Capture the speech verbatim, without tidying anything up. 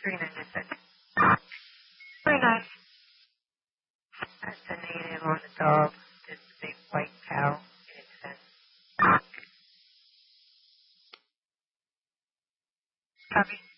Very nice. Very nice. That's the native on the dog. This big white cow. It's a puppy.